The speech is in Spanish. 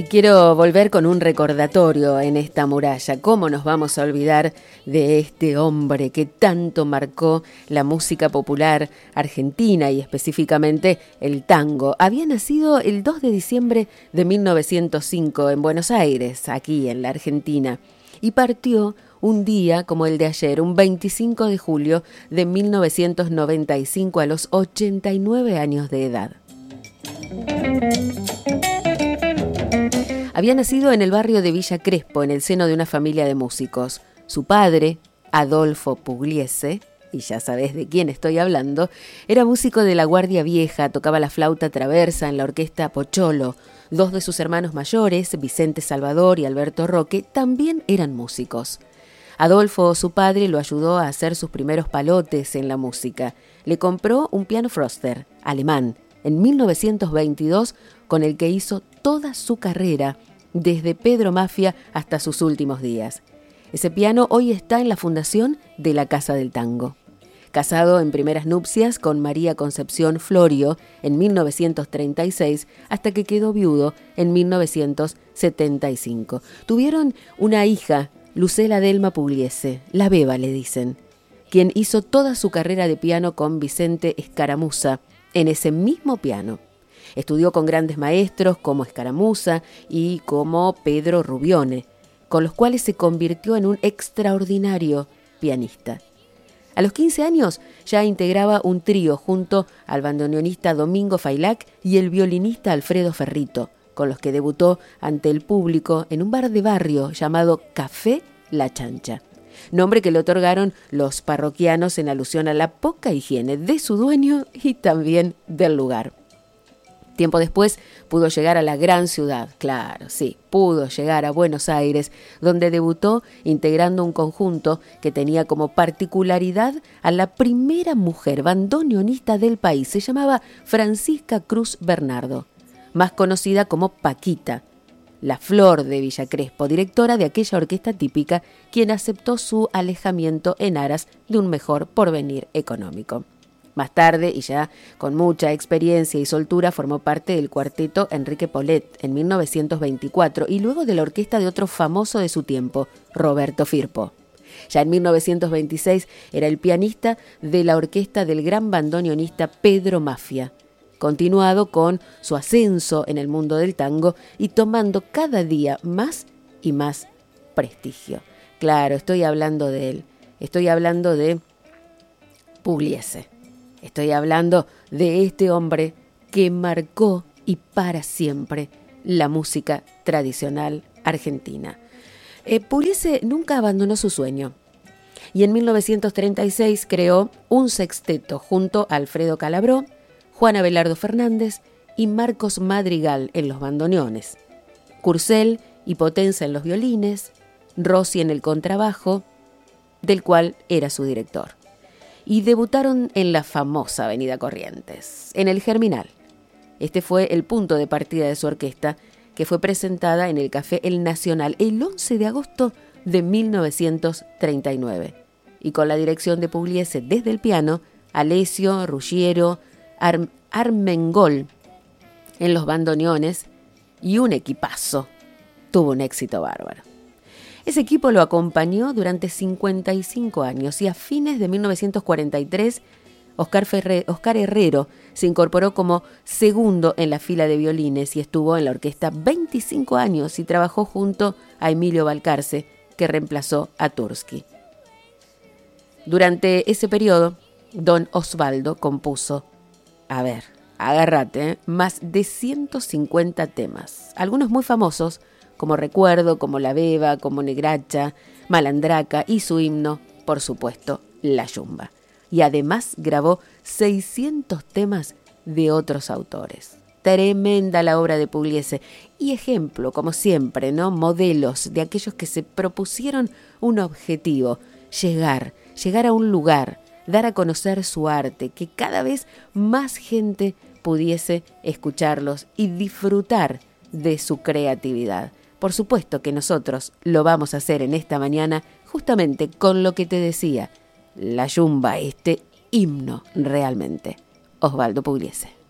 Y quiero volver con un recordatorio en esta muralla. ¿Cómo nos vamos a olvidar de este hombre que tanto marcó la música popular argentina y específicamente el tango? Había nacido el 2 de diciembre de 1905 en Buenos Aires, aquí en la Argentina, y partió un día como el de ayer, un 25 de julio de 1995 a los 89 años de edad. Había nacido en el barrio de Villa Crespo, en el seno de una familia de músicos. Su padre, Adolfo Pugliese, y ya sabés de quién estoy hablando, era músico de la Guardia Vieja, tocaba la flauta traversa en la orquesta Pocholo. Dos de sus hermanos mayores, Vicente Salvador y Alberto Roque, también eran músicos. Adolfo, su padre, lo ayudó a hacer sus primeros palotes en la música. Le compró un piano Foster, alemán, en 1922, con el que hizo toda su carrera, desde Pedro Mafia hasta sus últimos días. Ese piano hoy está en la fundación de la Casa del Tango. Casado en primeras nupcias con María Concepción Florio en 1936, hasta que quedó viudo en 1975. Tuvieron una hija, Lucela Delma Pugliese, la Beba le dicen, quien hizo toda su carrera de piano con Vicente Escaramuza en ese mismo piano. Estudió con grandes maestros como Escaramuza y como Pedro Rubione, con los cuales se convirtió en un extraordinario pianista. A los 15 años ya integraba un trío junto al bandoneonista Domingo Failac y el violinista Alfredo Ferrito, con los que debutó ante el público en un bar de barrio llamado Café La Chancha, nombre que le otorgaron los parroquianos en alusión a la poca higiene de su dueño y también del lugar. Tiempo después pudo llegar a la gran ciudad, claro, sí, pudo llegar a Buenos Aires, donde debutó integrando un conjunto que tenía como particularidad a la primera mujer bandoneonista del país. Se llamaba Francisca Cruz Bernardo, más conocida como Paquita, la Flor de Villa Crespo, directora de aquella orquesta típica, quien aceptó su alejamiento en aras de un mejor porvenir económico. Más tarde, y ya con mucha experiencia y soltura, formó parte del cuarteto Enrique Polet en 1924 y luego de la orquesta de otro famoso de su tiempo, Roberto Firpo. Ya en 1926 era el pianista de la orquesta del gran bandoneonista Pedro Mafia, continuado con su ascenso en el mundo del tango y tomando cada día más y más prestigio. Claro, estoy hablando de él, estoy hablando de Pugliese. Estoy hablando de este hombre que marcó y para siempre la música tradicional argentina. Pugliese nunca abandonó su sueño y en 1936 creó un sexteto junto a Alfredo Calabró, Juan Abelardo Fernández y Marcos Madrigal en los bandoneones, Curcel y Potenza en los violines, Rossi en el contrabajo, del cual era su director. Y debutaron en la famosa Avenida Corrientes, en el Germinal. Este fue el punto de partida de su orquesta, que fue presentada en el Café El Nacional el 11 de agosto de 1939. Y con la dirección de Pugliese desde el piano, Alessio, Ruggiero, Armengol en los bandoneones y un equipazo. Tuvo un éxito bárbaro. Ese equipo lo acompañó durante 55 años y a fines de 1943, Oscar Herrero se incorporó como segundo en la fila de violines y estuvo en la orquesta 25 años y trabajó junto a Emilio Balcarce, que reemplazó a Tursky. Durante ese periodo, don Osvaldo compuso, agárrate, más de 150 temas, algunos muy famosos, como Recuerdo, como La Beba, como Negracha, Malandraca y su himno, por supuesto, La Yumba. Y además grabó 600 temas de otros autores. Tremenda la obra de Pugliese y ejemplo, como siempre, ¿no? Modelos de aquellos que se propusieron un objetivo, llegar a un lugar, dar a conocer su arte, que cada vez más gente pudiese escucharlos y disfrutar de su creatividad. Por supuesto que nosotros lo vamos a hacer en esta mañana justamente con lo que te decía, La Yumba, este himno realmente. Osvaldo Pugliese.